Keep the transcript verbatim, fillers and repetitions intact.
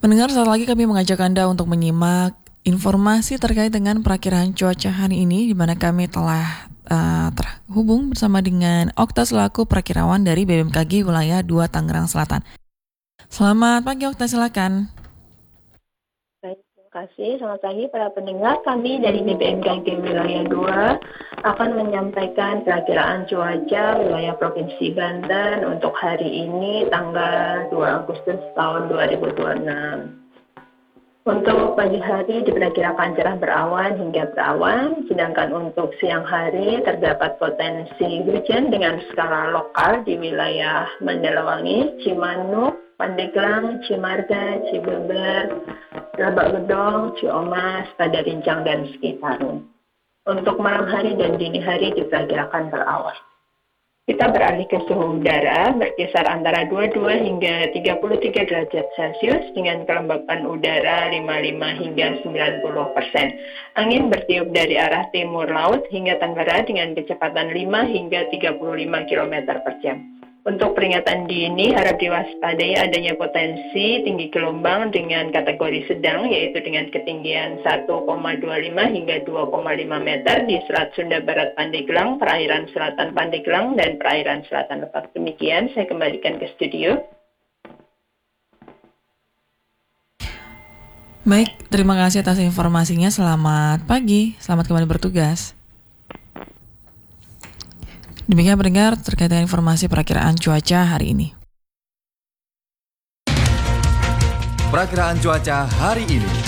Pendengar, saat lagi kami mengajak Anda untuk menyimak informasi terkait dengan perakiraan cuaca hari ini, di mana kami telah uh, terhubung bersama dengan Okta selaku perakirawan dari B B M K G Wilayah dua Tangerang Selatan. Selamat pagi Okta, silakan. Baik, terima kasih. Selamat pagi para pendengar. Kami dari B B M K G Wilayah dua akan menyampaikan perakiraan cuaca wilayah Provinsi Banten untuk hari ini tanggal dua Agustus tahun dua ribu dua puluh enam. Untuk pagi hari diperkirakan cerah berawan hingga berawan, sedangkan untuk siang hari terdapat potensi hujan dengan skala lokal di wilayah Mandalawangi, Cimanuk, Pandeglang, Cimarga, Cibeber, Lebak Gedong, Ciomas, Padarincang, dan sekitarnya. Untuk malam hari dan dini hari diperkirakan berawan. Kita beralih ke suhu udara berkisar antara dua puluh dua hingga tiga puluh tiga derajat Celcius dengan kelembapan udara lima puluh lima hingga sembilan puluh persen. Angin bertiup dari arah timur laut hingga tenggara dengan kecepatan lima hingga tiga puluh lima kilometer per jam. Untuk peringatan dini harap diwaspadai adanya potensi tinggi gelombang dengan kategori sedang, yaitu dengan ketinggian satu koma dua lima hingga dua koma lima meter di Selat Sunda Barat Pandeglang, perairan selatan Pandeglang, dan perairan selatan Lebak. Demikian, saya kembalikan ke studio. Baik, terima kasih atas informasinya. Selamat pagi, selamat kembali bertugas. Demikian pendengar terkait dengan informasi perakiraan cuaca hari ini. Perakiraan cuaca hari ini.